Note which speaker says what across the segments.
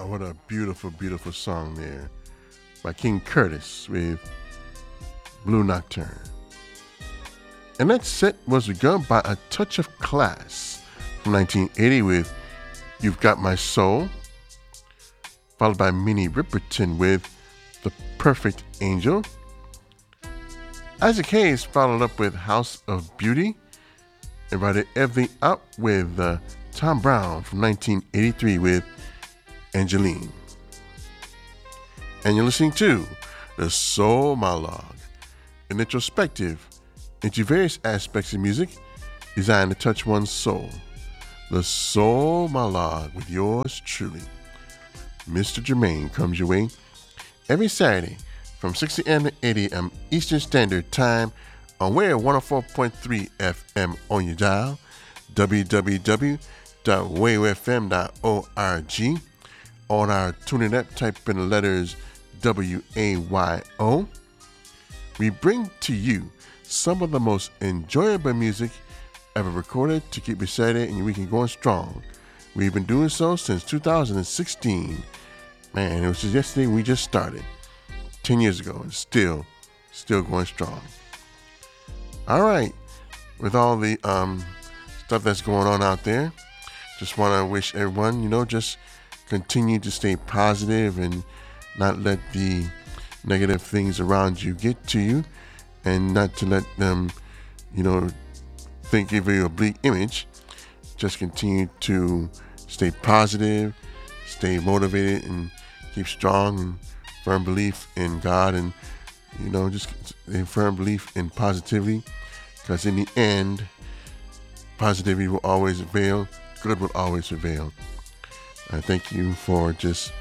Speaker 1: What a beautiful, beautiful song there by King Curtis with Blue Nocturne. And that set was begun by A Touch of Class from 1980 with You've Got My Soul, followed by Minnie Riperton with The Perfect Angel. Isaac Hayes followed up with House of Beauty, and invited everything up with Tom Brown from 1983 with Angeline. And you're listening to The Soul Monologue, an introspective into various aspects of music designed to touch one's soul. The Soul Monologue with yours truly, Mr. Jermaine, comes your way every Saturday from 6 a.m. to 8 a.m. Eastern Standard Time on Wave 104.3 FM on your dial, www.wavefm.org. On our TuneIn app, type in the letters WAYO. We bring to you some of the most enjoyable music ever recorded to keep your Saturday and your weekend going strong. We've been doing so since 2016. Man, it was just yesterday we just started. 10 years ago, and still going strong. All right, with all the stuff that's going on out there, just want to wish everyone, just continue to stay positive and not let the negative things around you get to you, and not to let them, give you a bleak image. Just continue to stay positive, stay motivated, and keep strong and firm belief in God, and just a firm belief in positivity, because in the end, positivity will always prevail, good will always prevail. I thank you for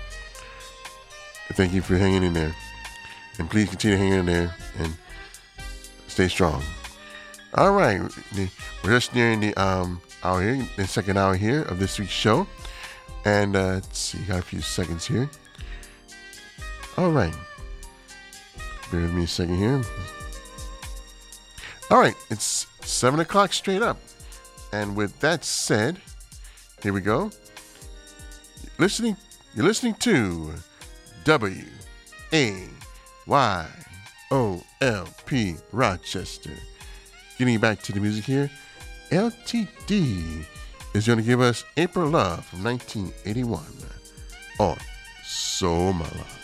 Speaker 1: hanging in there, and please continue hanging in there and stay strong. All right, we're just nearing the hour here, the second hour here of this week's show, and let's see, got a few seconds here. All right. Bear with me a second here. All right. It's 7 o'clock straight up. And with that said, here we go. You're listening to WAYOLP Rochester. Getting back to the music here, LTD is going to give us April Love from 1981 on Soul Monologue.